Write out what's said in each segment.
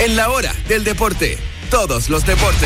En la hora del deporte, todos los deportes.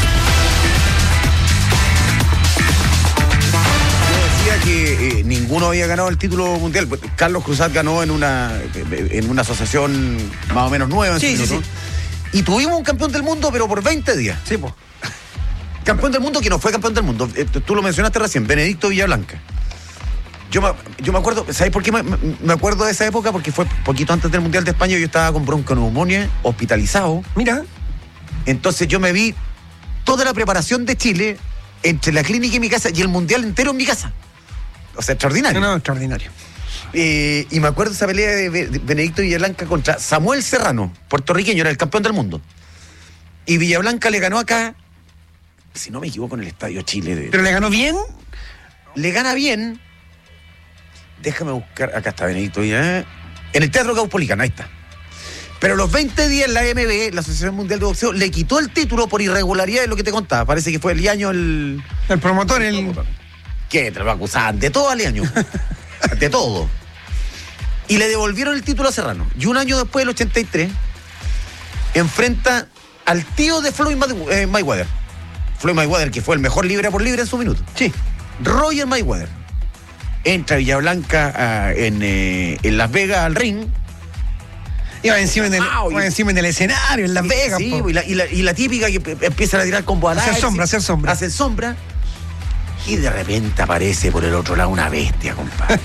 Yo decía que ninguno había ganado el título mundial. Carlos Cruzat ganó en una asociación más o menos nueva. Sí. Y tuvimos un campeón del mundo, pero por 20 días. Sí, pues. Campeón del mundo que no fue campeón del mundo. Tú lo mencionaste recién, Benedicto Villablanca. Yo me acuerdo, ¿sabes por qué me acuerdo de esa época? Porque fue poquito antes del Mundial de España. Yo estaba con bronconeumonía, hospitalizado. Mira. Entonces yo me vi toda la preparación de Chile entre la clínica y mi casa y el Mundial entero en mi casa. O sea, extraordinario. No, extraordinario. Y me acuerdo de esa pelea de Benedicto Villablanca contra Samuel Serrano, puertorriqueño, era el campeón del mundo. Y Villablanca le ganó acá, si no me equivoco, en el Estadio Chile. ¿Pero le ganó bien? Le gana bien. Déjame buscar, acá está Benedicto Villablanca. En el Teatro Caupolicán, ahí está. Pero los 20 días la AMB, la Asociación Mundial de Boxeo, le quitó el título por irregularidad, es lo que te contaba. Parece que fue el año El promotor, ¿Qué? Te lo acusaban de todo al año. De todo. Y le devolvieron el título a Serrano. Y un año después, del 83, enfrenta al tío de Floyd Mayweather. Floyd Mayweather, que fue el mejor libra por libra en su minuto. Sí. Roger Mayweather. Entra Villablanca en Las Vegas al ring. Iba encima en el escenario, en Las Vegas. Sí, y la típica que empiezan a tirar combo al aire. Hacer sombra. Hacen sombra. Y de repente aparece por el otro lado una bestia, compadre.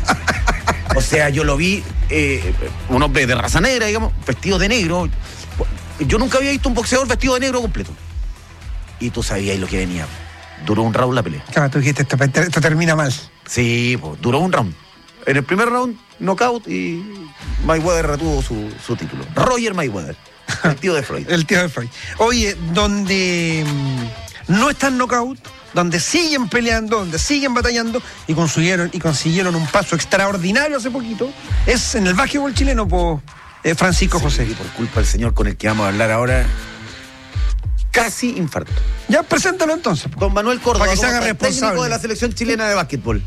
O sea, yo lo vi, un hombre de raza negra, digamos, vestido de negro. Yo nunca había visto un boxeador vestido de negro completo. Y tú sabías lo que venía. Duró un round la pelea. Claro, tú dijiste, esto termina mal. Sí, pues, duró un round. En el primer round, knockout, y Mayweather retuvo su título. Roger Mayweather, el tío de Floyd. El tío de Floyd. Oye, donde no están knockout, donde siguen peleando, donde siguen batallando y consiguieron un paso extraordinario hace poquito, es en el básquetbol chileno por Francisco José. Y por culpa del señor con el que vamos a hablar ahora, casi infarto. Ya, preséntalo entonces. Don Manuel Córdoba, para que se haga técnico responsable de la selección chilena de básquetbol.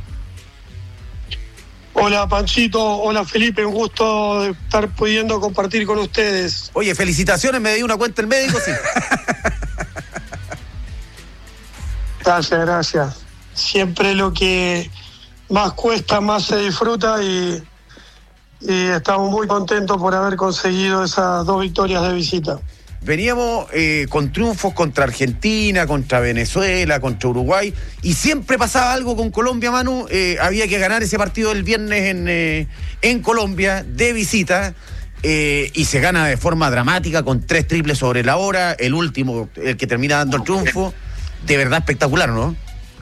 Hola Panchito, hola Felipe, un gusto de estar pudiendo compartir con ustedes. Oye, felicitaciones, me dio una cuenta el médico, sí. Gracias. Siempre lo que más cuesta, más se disfruta y estamos muy contentos por haber conseguido esas 2 victorias de visita. Veníamos con triunfos contra Argentina, contra Venezuela, contra Uruguay, y siempre pasaba algo con Colombia, Manu. Había que ganar ese partido del viernes en Colombia, de visita, y se gana de forma dramática con 3 triples sobre la hora, el último, el que termina dando el triunfo. De verdad espectacular, ¿no?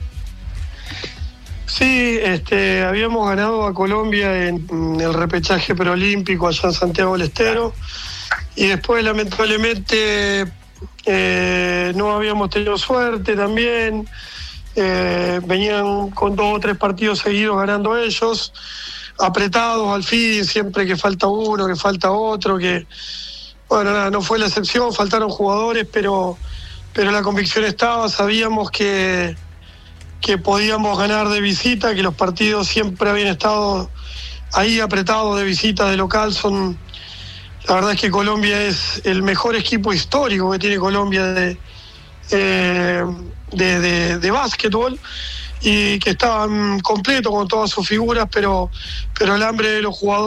Sí, habíamos ganado a Colombia en el repechaje preolímpico allá en Santiago del Estero. Y después, lamentablemente, no habíamos tenido suerte también. Venían con 2 o 3 partidos seguidos ganando ellos, apretados al fin, siempre que falta uno, que falta otro, bueno, nada, no fue la excepción, faltaron jugadores, pero la convicción estaba, sabíamos que podíamos ganar de visita, que los partidos siempre habían estado ahí apretados de visita, de local, la verdad es que Colombia es el mejor equipo histórico que tiene Colombia de básquetbol, y que estaban completos con todas sus figuras, pero el hambre de los jugadores